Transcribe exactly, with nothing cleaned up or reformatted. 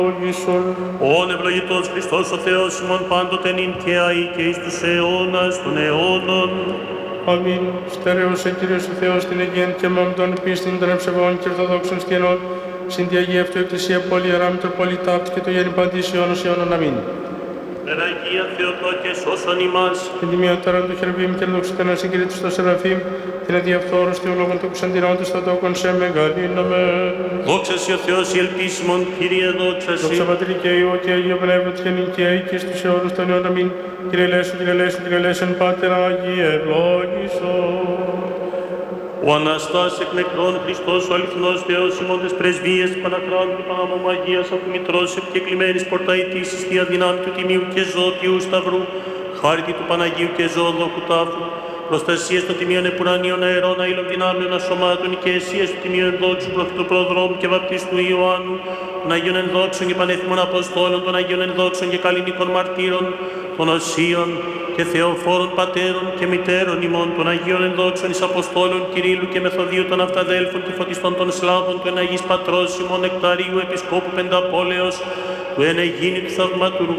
Ον ευλογητός Χριστός ο Θεός ημών πάντοτε νυν και αεί και εις τους αιώνας των αιώνων. Αμήν. Στερέωσε Κύριος ο Θεός την Αιγαίαν και μάμ των πίστην των ευσεβών και ορθοδόξων σκηνών, συν τη Αγία Αυτού Εκκλησία Πόλη Ιερά Μητροπολιτάκτ και το γέννη παντής αιώνος αιώνων. Αμήν. Περαγία Θεοτόκε σώσον ημάς. Την τιμιωτέραν του Χερβίμ και δόξα να συγκρίτου στο Σεραφείμ, την αδιαφθόρους θεολόγων του Κωνσταντινόντος στο τόκον σε μεγαλύνομαι. Δόξα σοι ο Θεός η ελπίσιμον, Κύριε δόξα σοι. Δόξα Πατρί και Υιό και Αγίο Πνεύματι και νυν και αεί και στους αιώνους των αιώνων. Αμήν. Κύριε ελέησον, Κύριε ελέησον, Κύριε ελέησον, Πάτερ Άγιε ευλόγησον. Ο Αναστάς εκ νεκρών Χριστός, ο αληθινός Θεός ημών τες πρεσβείες του Πανακράτου του Παναμόμου Αγίας από Μητρός επικεκλημένης πορταητής εις θεία δυνάμει του Τιμίου και Ζώτιου Σταυρού, χάρτη του Παναγίου και Ζώδοχου Τάφου, προστασίες των Τιμίων Επουρανίων αερών αήλων δυνάμεων ασωμάτων και αισίες του Τιμίου Ενδόξου προφητού Προδρόμου και βαπτίστου Ιωάννου, των Αγίων Ενδόξων και Πανέθιμων Αποστόλων, των Αγίων Ενδόξων και Καλλινικών Μαρτύρων, των Οσίων και Θεοφόρων Πατέρων και Μητέρων ημών, των Αγίων Ενδόξων εις Αποστόλων Κυρίλλου και Μεθοδίου των Αυταδέλφων και Φωτιστών των Σλάβων, του Εναγής Πατρός ημών Νεκταρίου Επισκόπου Πενταπόλεως, του Ενεγίνη του Θαυματουργού